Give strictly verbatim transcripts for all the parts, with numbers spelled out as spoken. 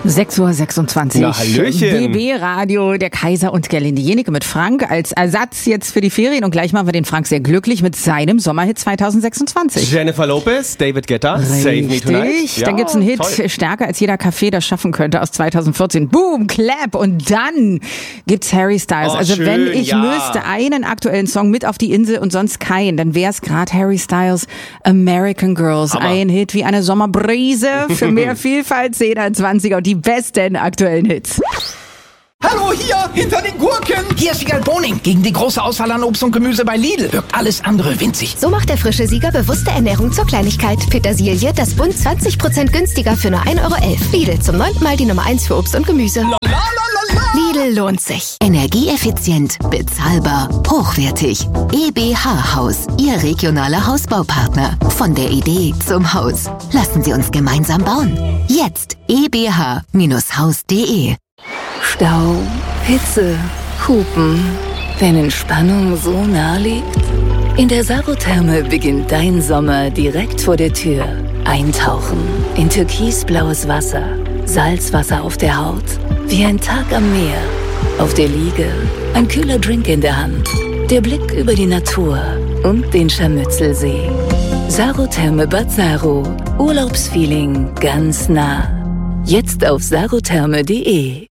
sechs Uhr sechsundzwanzig. Na, Hallöchen. B B-Radio, der Kaiser und Gerlinde Jenike mit Frank als Ersatz jetzt für die Ferien. Und gleich machen wir den Frank sehr glücklich mit seinem Sommerhit zwanzig sechsundzwanzig. Jennifer Lopez, David Guetta, Save Me Tonight. Richtig, Ja, dann gibt's einen Hit, toll. stärker als jeder Café das schaffen könnte, aus zwanzig vierzehn. Boom, Clap. Und dann gibt's Harry Styles. Oh, also schön, wenn ich ja. müsste einen aktuellen Song mit auf die Insel und sonst keinen, dann wär's gerade Harry Styles American Girls. Hammer. Ein Hit wie eine Sommerbrise für mehr Vielfalt, zehner, zwanziger und die besten aktuellen Hits. Hallo hier, hinter den Gurken! Hier ist Wiegald Boning. Gegen die große Auswahl an Obst und Gemüse bei Lidl wirkt alles andere winzig. So macht der frische Sieger bewusste Ernährung zur Kleinigkeit. Petersilie, das Bund zwanzig Prozent günstiger für nur ein Euro elf. Lidl, zum neunten Mal die Nummer eins für Obst und Gemüse. Lidl lohnt sich. Energieeffizient, bezahlbar, hochwertig. E B H Haus, Ihr regionaler Hausbaupartner. Von der Idee zum Haus. Lassen Sie uns gemeinsam bauen. Jetzt e b h Haus punkt de. Stau, Hitze, Hupen. Wenn Entspannung so nah liegt? In der Sarotherme beginnt dein Sommer direkt vor der Tür. Eintauchen in türkisblaues Wasser, Salzwasser auf der Haut, wie ein Tag am Meer. Auf der Liege, ein kühler Drink in der Hand, der Blick über die Natur und den Scharmützelsee. Sarotherme Bad Saro, Urlaubsfeeling ganz nah. Jetzt auf sarotherme punkt de.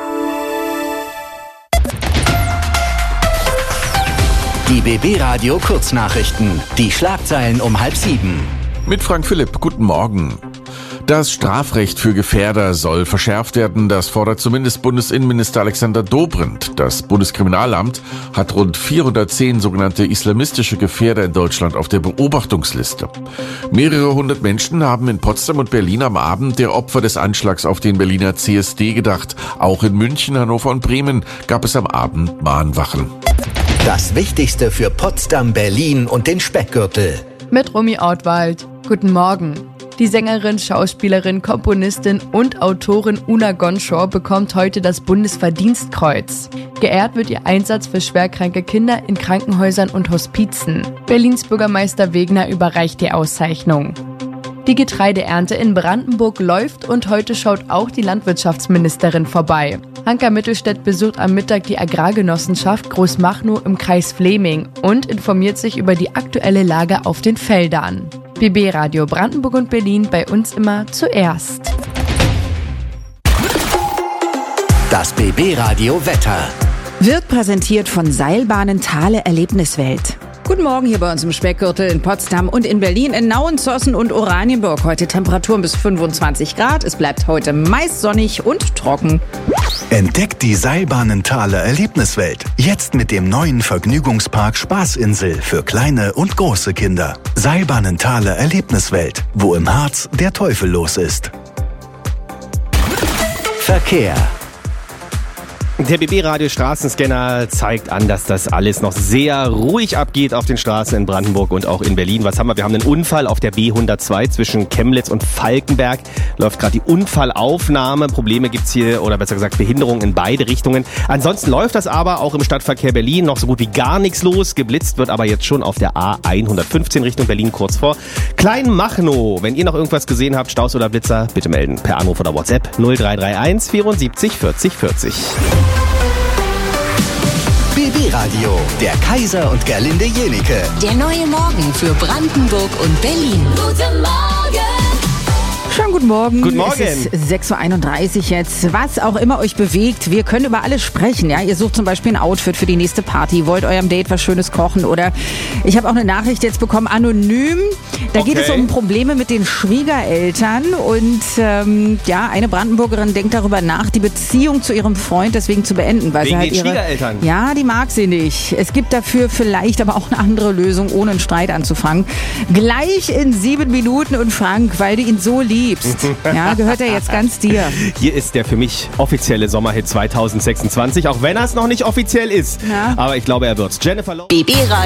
Die B B-Radio Kurznachrichten. Die Schlagzeilen um halb sieben. Mit Frank Philipp, guten Morgen. Das Strafrecht für Gefährder soll verschärft werden, das fordert zumindest Bundesinnenminister Alexander Dobrindt. Das Bundeskriminalamt hat rund vierhundertzehn sogenannte islamistische Gefährder in Deutschland auf der Beobachtungsliste. Mehrere hundert Menschen haben in Potsdam und Berlin am Abend der Opfer des Anschlags auf den Berliner C S D gedacht. Auch in München, Hannover und Bremen gab es am Abend Mahnwachen. Das Wichtigste für Potsdam, Berlin und den Speckgürtel. Mit Romy Ortwald. Guten Morgen. Die Sängerin, Schauspielerin, Komponistin und Autorin Una Gonschor bekommt heute das Bundesverdienstkreuz. Geehrt wird ihr Einsatz für schwerkranke Kinder in Krankenhäusern und Hospizen. Berlins Bürgermeister Wegner überreicht die Auszeichnung. Die Getreideernte in Brandenburg läuft und heute schaut auch die Landwirtschaftsministerin vorbei. Hanka Mittelstädt besucht am Mittag die Agrargenossenschaft Großmachnow im Kreis Fleming und informiert sich über die aktuelle Lage auf den Feldern. B B-Radio Brandenburg und Berlin, bei uns immer zuerst. Das B B-Radio Wetter. Wird präsentiert von Seilbahnen Thale Erlebniswelt. Guten Morgen hier bei uns im Speckgürtel in Potsdam und in Berlin, in Nauen, Zossen und Oranienburg. Heute Temperaturen bis fünfundzwanzig Grad. Es bleibt heute meist sonnig und trocken. Entdeckt die Seilbahnenthaler Erlebniswelt. Jetzt mit dem neuen Vergnügungspark Spaßinsel für kleine und große Kinder. Seilbahnenthaler Erlebniswelt, wo im Harz der Teufel los ist. Verkehr. Der B B-Radio Straßenscanner zeigt an, dass das alles noch sehr ruhig abgeht auf den Straßen in Brandenburg und auch in Berlin. Was haben wir? Wir haben einen Unfall auf der B hundertzwei zwischen Chemnitz und Falkenberg. Läuft gerade die Unfallaufnahme. Probleme gibt's hier, oder besser gesagt Behinderungen in beide Richtungen. Ansonsten läuft das aber auch im Stadtverkehr Berlin noch so gut wie gar nichts los. Geblitzt wird aber jetzt schon auf der A hundertfünfzehn Richtung Berlin kurz vor Kleinmachnow. Wenn ihr noch irgendwas gesehen habt, Staus oder Blitzer, bitte melden per Anruf oder WhatsApp null drei drei eins vierundsiebzig vierzig vierzig. B B-Radio, der Kaiser und Gerlinde Jenike. Der neue Morgen für Brandenburg und Berlin. Guten Morgen! Schönen guten Morgen. Guten Morgen. Es ist sechs Uhr einunddreißig jetzt. Was auch immer euch bewegt, wir können über alles sprechen. Ja, ihr sucht zum Beispiel ein Outfit für die nächste Party, wollt eurem Date was Schönes kochen oder ich habe auch eine Nachricht jetzt bekommen, anonym. Da Okay. geht es um Probleme mit den Schwiegereltern und ähm, ja, eine Brandenburgerin denkt darüber nach, die Beziehung zu ihrem Freund deswegen zu beenden, weil Wegen sie halt den ihre Schwiegereltern? Ja, die mag sie nicht. Es gibt dafür vielleicht aber auch eine andere Lösung, ohne einen Streit anzufangen. Gleich in sieben Minuten und Frank, weil du ihn so liebst. Ja, gehört er jetzt ganz dir. Hier ist der für mich offizielle Sommerhit zwanzig sechsundzwanzig, auch wenn er es noch nicht offiziell ist. Ja. Aber ich glaube, er wird's. Jennifer Lopez. B B-Radio.